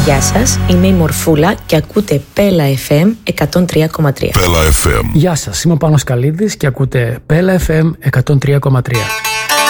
Γεια σας, είμαι η Μορφούλα και ακούτε Πέλα FM 103,3. Πέλα FM. Γεια σας, είμαι ο Πάνος Καλίδης και ακούτε Πέλα FM 103,3.